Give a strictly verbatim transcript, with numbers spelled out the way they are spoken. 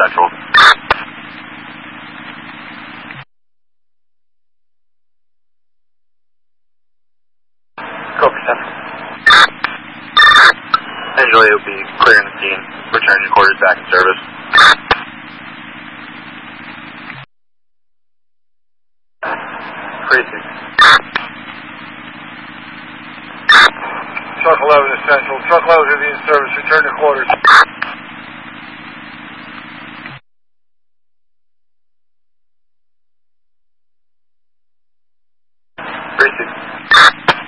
Central. Copy Central. Angela will be clearing the scene. Return your quarters back in service. Precinct. Truck eleven is Central. Truck eleven will be in service. Return to quarters.